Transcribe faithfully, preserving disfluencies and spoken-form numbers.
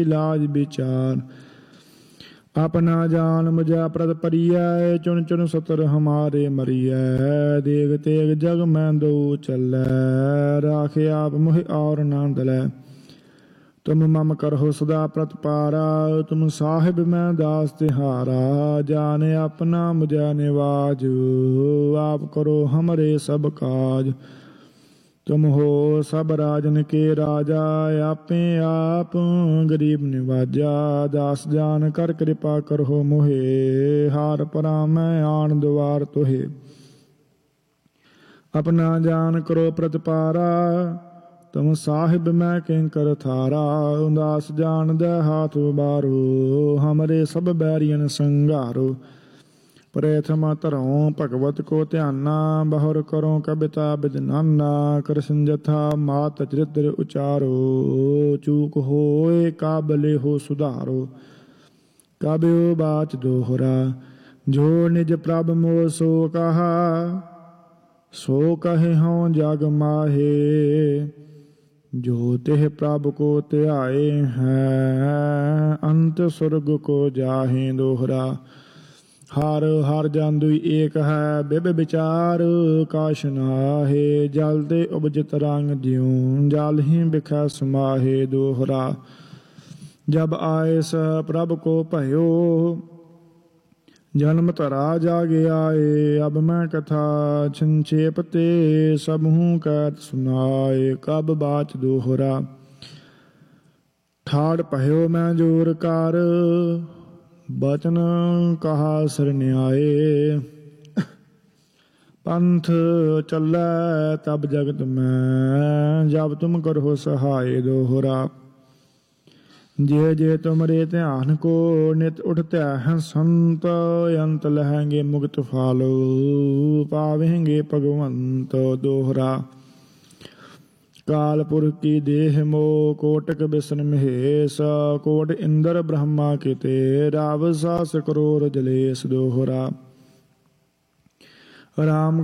लाज विचार। अपना जान मुझा प्रत परिया, चुन चुन सतर हमारे मरिया। देग तेग जग मैं दो चलै, राखे आप मुहि और ना दलै। तुम मम करहो सदा प्रतपारा, तुम साहिब मैं दास तिहारा। जाने अपना मुझा निवाज, आप करो हमरे सब काज। तुम हो सब राजन के राजा, आपे आप गरीब निवाजा। दास जान कर कृपा करहो मोहे, हार परा मैं आन द्वार तोहे। अपना जान करो प्रतिपारा, तुम साहिब मैं किंकर थारा। दास जान दे हाथ उबारो, हमरे सब बैरियन संगारो। प्रथम धरो भगवत को ध्याना, बहुर करो कविता विदनाना। कृष्ण जथा मात चरित्र उचारो, चूक होए काबले हो सुधारो। काब्यो बाच दोहरा, जो निज प्रभ मोह सो कहा। सो कहे हों जग माहे, जो तिह प्रभु को त्याए हैं। अंत स्वर्ग को जाहे दोहरा। हर हर जन दुई एक है, बिब विचार काश नाहे। जल ते उपजित रंग ज्यों, जल ही बिखै समाहे दोहरा। जब आए स प्रभ को भयो, जन्म धरा जागे आए। अब मैं कथा संक्षेप ते, सबहूँ कैत सुनाए। कब बाच दोहरा, ठाड़ पह्यो मैं जोर कर। बचन कहा सरन्याए, पंथ चलै तब जगत में। जब तुम करो सहाय दोहरा। जे जे तुमरे ध्यान को, नित उठते हैं संत। अंत लहेंगे मुक्त फालो, पावेंगे भगवंत दोहरा। काल पुरख की देह मोह, कोटक बिसन महेश। कोट इंद्र ब्रह्मा किते, राव सास करोर जलेस दोहरा। राम